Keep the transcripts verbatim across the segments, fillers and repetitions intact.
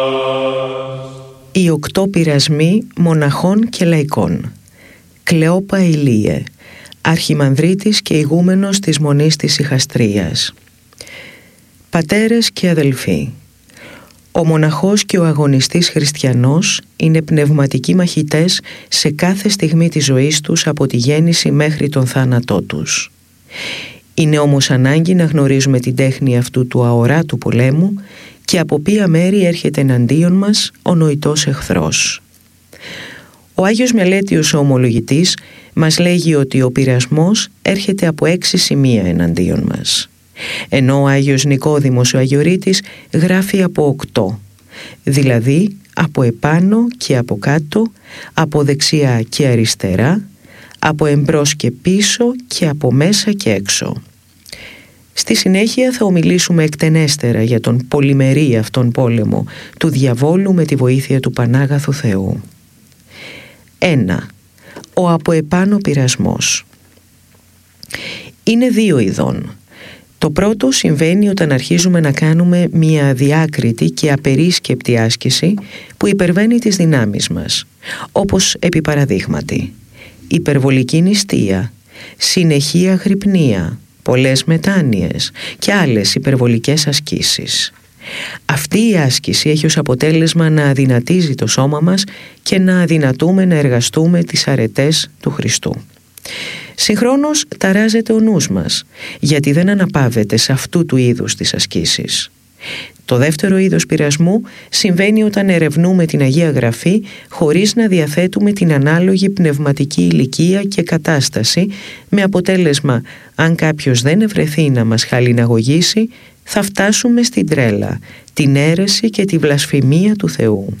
Οι οκτώ πειρασμοί μοναχών και λαϊκών. Κλεόπα Ηλίε, αρχιμανδρίτης και ηγούμενος της Μονής της Ηχαστρίας. Πατέρες και αδελφοί, ο μοναχός και ο αγωνιστής χριστιανός είναι πνευματικοί μαχητές σε κάθε στιγμή της ζωής τους από τη γέννηση μέχρι τον θάνατό τους. Είναι όμως ανάγκη να γνωρίζουμε την τέχνη αυτού του αοράτου πολέμου και από ποια μέρη έρχεται εναντίον μας ο νοητός εχθρός. Ο Άγιος Μελέτιος ο Ομολογητής μας λέγει ότι ο πειρασμός έρχεται από έξι σημεία εναντίον μας, ενώ ο Άγιος Νικόδημος ο Αγιορείτης γράφει από οκτώ, δηλαδή από επάνω και από κάτω, από δεξιά και αριστερά, από εμπρός και πίσω και από μέσα και έξω. Στη συνέχεια θα ομιλήσουμε εκτενέστερα για τον πολυμερή αυτόν πόλεμο του διαβόλου με τη βοήθεια του Πανάγαθου Θεού. ένα. Ο από επάνω πειρασμός. Είναι δύο ειδών. Το πρώτο συμβαίνει όταν αρχίζουμε να κάνουμε μια αδιάκριτη και απερίσκεπτη άσκηση που υπερβαίνει τις δυνάμεις μας, όπως επί παραδείγματι υπερβολική νηστεία, συνεχή αγρυπνία, πολλές μετάνοιες και άλλες υπερβολικές ασκήσεις. Αυτή η άσκηση έχει ως αποτέλεσμα να αδυνατίζει το σώμα μας και να αδυνατούμε να εργαστούμε τις αρετές του Χριστού. Συγχρόνως ταράζεται ο νους μας, γιατί δεν αναπαύεται σε αυτού του είδους τις ασκήσεις. Το δεύτερο είδος πειρασμού συμβαίνει όταν ερευνούμε την Αγία Γραφή χωρίς να διαθέτουμε την ανάλογη πνευματική ηλικία και κατάσταση, με αποτέλεσμα, αν κάποιος δεν ευρεθεί να μας χαλιναγωγήσει, θα φτάσουμε στην τρέλα, την αίρεση και τη βλασφημία του Θεού.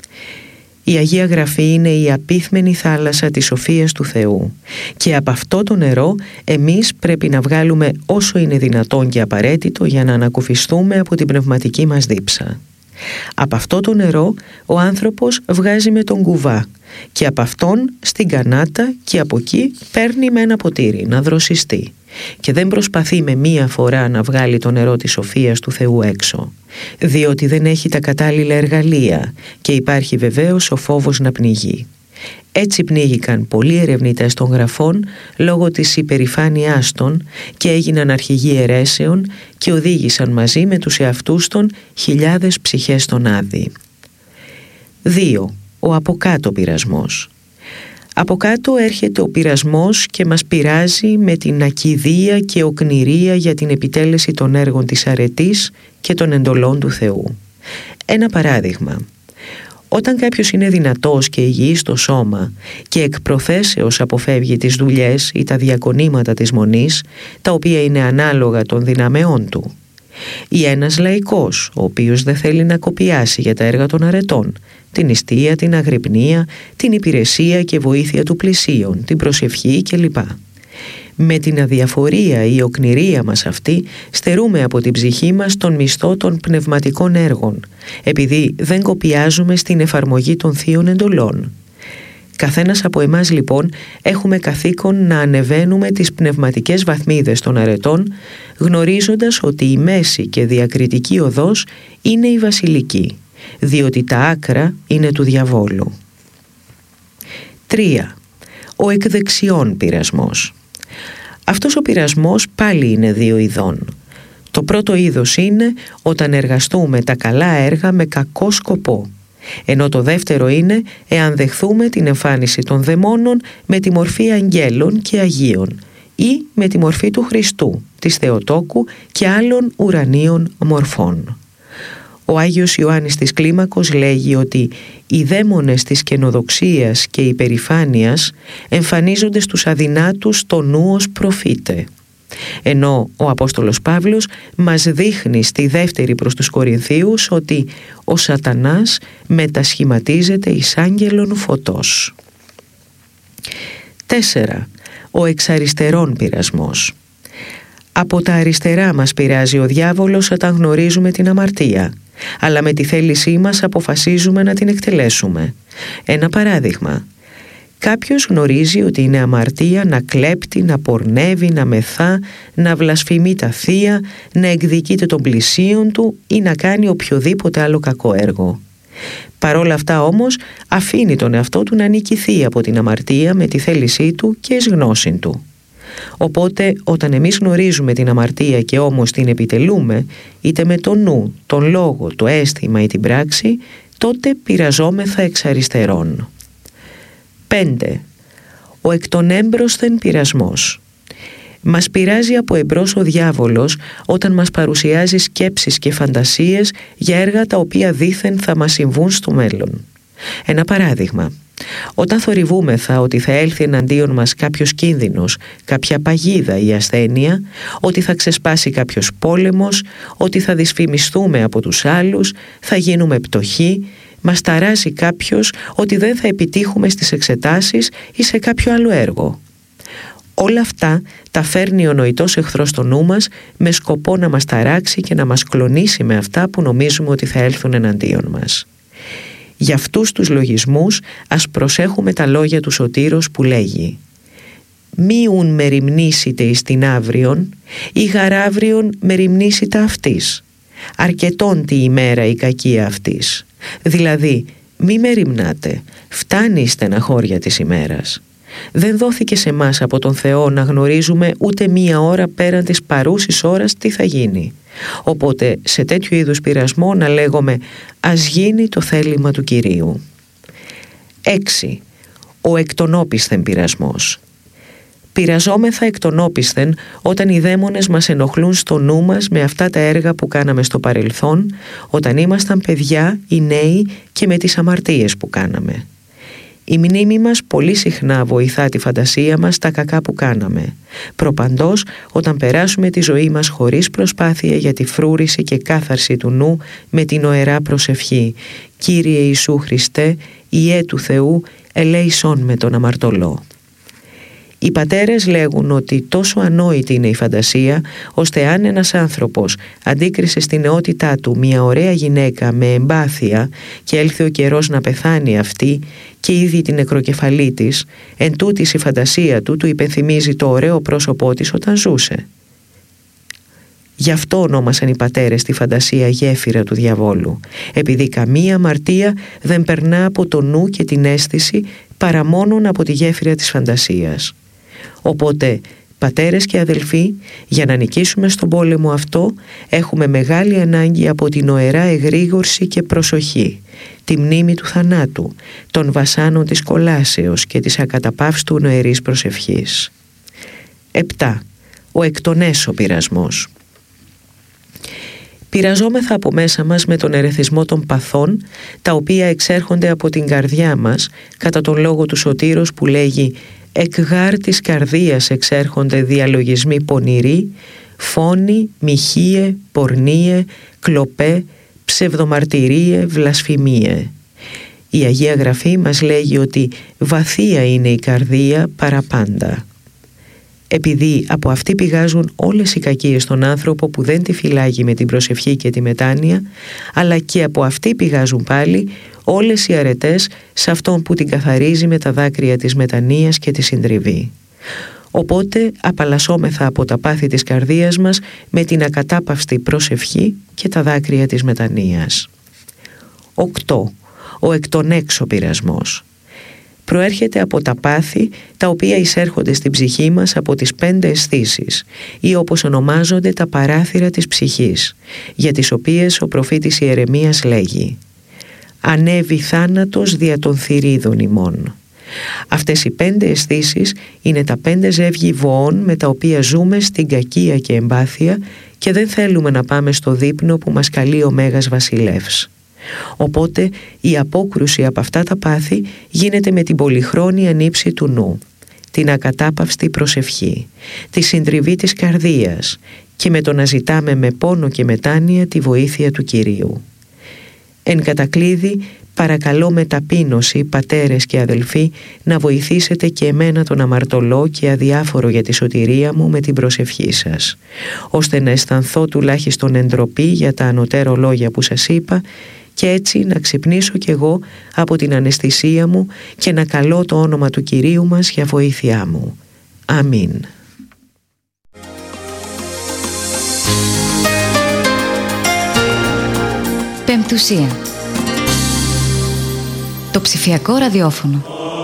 Η Αγία Γραφή είναι η απίθμενη θάλασσα της σοφίας του Θεού και από αυτό το νερό εμείς πρέπει να βγάλουμε όσο είναι δυνατόν και απαραίτητο για να ανακουφιστούμε από την πνευματική μας δίψα. Από αυτό το νερό ο άνθρωπος βγάζει με τον κουβά και από αυτόν στην κανάτα και από εκεί παίρνει με ένα ποτήρι να δροσιστεί και δεν προσπαθεί με μία φορά να βγάλει το νερό της σοφίας του Θεού έξω, διότι δεν έχει τα κατάλληλα εργαλεία και υπάρχει βεβαίως ο φόβος να πνιγεί. Έτσι πνίγηκαν πολλοί ερευνητές των γραφών λόγω της υπερηφάνειάς των και έγιναν αρχηγοί αιρέσεων και οδήγησαν μαζί με τους εαυτούς των χιλιάδες ψυχές στον Άδη. δύο. Ο από κάτω πειρασμός. Από κάτω έρχεται ο πειρασμός και μας πειράζει με την ακηδία και οκνηρία για την επιτέλεση των έργων της αρετής και των εντολών του Θεού. Ένα παράδειγμα. Όταν κάποιος είναι δυνατός και υγιής στο σώμα και εκ προθέσεως αποφεύγει τις δουλειές ή τα διακονήματα της μονής, τα οποία είναι ανάλογα των δυναμεών του, ή ένας λαϊκός, ο οποίος δεν θέλει να κοπιάσει για τα έργα των αρετών, την νηστεία, την αγρυπνία, την υπηρεσία και βοήθεια του πλησίον, την προσευχή κλπ. Με την αδιαφορία ή οκνηρία μας αυτή στερούμε από την ψυχή μας τον μισθό των πνευματικών έργων, επειδή δεν κοπιάζουμε στην εφαρμογή των θείων εντολών. Καθένας από εμάς λοιπόν έχουμε καθήκον να ανεβαίνουμε τις πνευματικές βαθμίδες των αρετών, γνωρίζοντας ότι η μέση και διακριτική οδός είναι η βασιλική, διότι τα άκρα είναι του διαβόλου. τρία. Ο εκδεξιών πειρασμός. Αυτός ο πειρασμός πάλι είναι δύο ειδών. Το πρώτο είδος είναι όταν εργαστούμε τα καλά έργα με κακό σκοπό, ενώ το δεύτερο είναι εάν δεχθούμε την εμφάνιση των δαιμόνων με τη μορφή αγγέλων και αγίων ή με τη μορφή του Χριστού, της Θεοτόκου και άλλων ουρανίων μορφών. Ο Άγιος Ιωάννης της Κλίμακος λέγει ότι οι δαίμονες της καινοδοξίας και υπερηφάνειας εμφανίζονται στους αδυνάτους το νου ως προφήτε, ενώ ο Απόστολος Παύλος μας δείχνει στη δεύτερη προς τους Κορινθίους ότι ο σατανάς μετασχηματίζεται εις άγγελον φωτός. τέσσερα. Ο εξαριστερών πειρασμός. Από τα αριστερά μας πειράζει ο διάβολος όταν γνωρίζουμε την αμαρτία, αλλά με τη θέλησή μας αποφασίζουμε να την εκτελέσουμε. Ένα παράδειγμα. Κάποιος γνωρίζει ότι είναι αμαρτία να κλέπτει, να πορνεύει, να μεθά, να βλασφημεί τα θεία, να εκδικείται των πλησίων του ή να κάνει οποιοδήποτε άλλο κακό έργο. Παρόλα αυτά όμως αφήνει τον εαυτό του να νικηθεί από την αμαρτία με τη θέλησή του και εις γνώση του. Οπότε όταν εμείς γνωρίζουμε την αμαρτία και όμως την επιτελούμε, είτε με το νου, τον λόγο, το αίσθημα ή την πράξη, τότε πειραζόμεθα εξ αριστερών. πέντε. Ο εκ των έμπροσθεν πειρασμός. Μας πειράζει από εμπρός ο διάβολος όταν μας παρουσιάζει σκέψεις και φαντασίες για έργα τα οποία δήθεν θα μας συμβούν στο μέλλον. Ένα παράδειγμα. Όταν θορυβούμεθα ότι θα έλθει εναντίον μας κάποιος κίνδυνος, κάποια παγίδα ή ασθένεια, ότι θα ξεσπάσει κάποιος πόλεμος, ότι θα δυσφημιστούμε από τους άλλους, θα γίνουμε πτωχοί, μας ταράζει κάποιος ότι δεν θα επιτύχουμε στις εξετάσεις ή σε κάποιο άλλο έργο. Όλα αυτά τα φέρνει ο νοητός εχθρός στο νου μας με σκοπό να μας ταράξει και να μας κλονίσει με αυτά που νομίζουμε ότι θα έλθουν εναντίον μας. Για αυτούς τους λογισμούς ας προσέχουμε τα λόγια του Σωτήρος που λέγει «Μη ουν μεριμνήσετε εις την αύριον, ή γαράβριον μεριμνήσητα αυτής, αρκετόν τη ημέρα η κακία αυτής». Δηλαδή, μη μεριμνάτε, φτάνει η στεναχώρια της ημέρας. Δεν δόθηκε σε μας από τον Θεό να γνωρίζουμε ούτε μία ώρα πέραν της παρούσης ώρας τι θα γίνει. Οπότε σε τέτοιου είδους πειρασμό να λέγουμε «Ας γίνει το θέλημα του Κυρίου». έξι. Ο εκ των όπισθεν πειρασμός. Πειραζόμεθα εκ των όπισθεν όταν οι δαίμονες μας ενοχλούν στο νου μας με αυτά τα έργα που κάναμε στο παρελθόν, όταν ήμασταν παιδιά ή νέοι και με τις αμαρτίες που κάναμε. Η μνήμη μας πολύ συχνά βοηθά τη φαντασία μας στα κακά που κάναμε. Προπαντός όταν περάσουμε τη ζωή μας χωρίς προσπάθεια για τη φρούρηση και κάθαρση του νου με την οερά προσευχή «Κύριε Ιησού Χριστέ, Υιέ του Θεού, ελέησόν με τον αμαρτωλό». Οι πατέρες λέγουν ότι τόσο ανόητη είναι η φαντασία, ώστε αν ένας άνθρωπος αντίκρισε στη νεότητά του μια ωραία γυναίκα με εμπάθεια και έλθει ο καιρός να πεθάνει αυτή και ήδη την νεκροκεφαλή της, εν τούτης η φαντασία του του υπενθυμίζει το ωραίο πρόσωπό της όταν ζούσε. Γι' αυτό ονόμασαν οι πατέρες τη φαντασία γέφυρα του διαβόλου, επειδή καμία αμαρτία δεν περνά από το νου και την αίσθηση παρά μόνον από τη γέφυρα της φαντασίας. Οπότε, πατέρες και αδελφοί, για να νικήσουμε στον πόλεμο αυτό, έχουμε μεγάλη ανάγκη από την οερά εγρήγορση και προσοχή, τη μνήμη του θανάτου, των βασάνων της κολάσεως και της ακαταπαύστου νοερής προσευχής. επτά. Ο εκ των έσω πειρασμός. Πειραζόμεθα από μέσα μας με τον ερεθισμό των παθών, τα οποία εξέρχονται από την καρδιά μας, κατά τον λόγο του Σωτήρος που λέγει «Εκ γάρ της καρδίας εξέρχονται διαλογισμοί πονηροί, φόνοι, μοιχείε, πορνείε, κλοπέ, ψευδομαρτυρίε, βλασφημίε». Η Αγία Γραφή μας λέγει ότι «βαθία είναι η καρδία παραπάντα». Επειδή από αυτή πηγάζουν όλες οι κακίες στον άνθρωπο που δεν τη φυλάγει με την προσευχή και τη μετάνοια, αλλά και από αυτή πηγάζουν πάλι όλες οι αρετές σε αυτόν που την καθαρίζει με τα δάκρυα της μετανοίας και τη συντριβή. Οπότε απαλλασσόμεθα από τα πάθη της καρδίας μας με την ακατάπαυστη προσευχή και τα δάκρυα της μετανοίας. οκτώ. Ο εκ των έξω πειρασμός. Προέρχεται από τα πάθη τα οποία εισέρχονται στην ψυχή μας από τις πέντε αισθήσεις ή όπως ονομάζονται τα παράθυρα της ψυχής, για τις οποίες ο προφήτης Ιερεμίας λέγει «Ανέβη θάνατος δια των θηρίδων ημών». Αυτές οι πέντε αισθήσεις είναι τα πέντε ζεύγη βοών με τα οποία ζούμε στην κακία και εμπάθεια και δεν θέλουμε να πάμε στο δείπνο που μας καλεί ο Μέγας Βασιλεύς. Οπότε η απόκρουση από αυτά τα πάθη γίνεται με την πολυχρόνια νύψη του νου, την ακατάπαυστη προσευχή, τη συντριβή της καρδίας και με το να ζητάμε με πόνο και μετάνοια τη βοήθεια του Κυρίου. Εν κατακλείδη, παρακαλώ με ταπείνωση, πατέρες και αδελφοί, να βοηθήσετε και εμένα τον αμαρτωλό και αδιάφορο για τη σωτηρία μου με την προσευχή σας, ώστε να αισθανθώ τουλάχιστον εντροπή για τα ανωτέρω λόγια που σας είπα και έτσι να ξυπνήσω κι εγώ από την αναισθησία μου και να καλώ το όνομα του Κυρίου μας για βοήθειά μου. Αμήν. Πεμπτουσία. Το ψηφιακό ραδιόφωνο.